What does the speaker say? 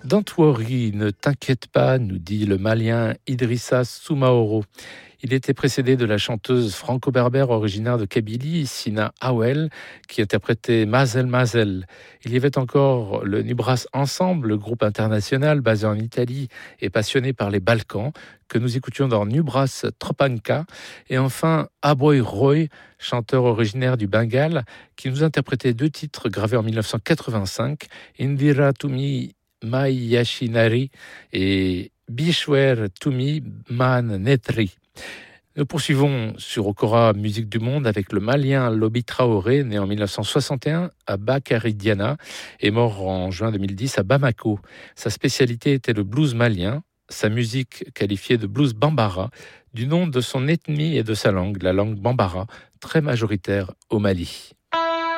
Don't worry, ne t'inquiète pas, nous dit le Malien Idrissa Soumaoro. Il était précédé de la chanteuse franco-berbère originaire de Kabylie, Sina Awel, qui interprétait Mazel Mazel. Il y avait encore le Nubras Ensemble, le groupe international basé en Italie et passionné par les Balkans, que nous écoutions dans Nubras Tropanka. Et enfin, Aboy Roy, chanteur originaire du Bengale, qui nous interprétait deux titres gravés en 1985, Indira Tumi Mai Yashinari et Bishwer Tumi Man Netri. Nous poursuivons sur Okora Musique du Monde avec le Malien Lobi Traoré, né en 1961 à Bakaridiana et mort en juin 2010 à Bamako. Sa spécialité était le blues malien, sa musique qualifiée de blues bambara, du nom de son ethnie et de sa langue, la langue bambara, très majoritaire au Mali.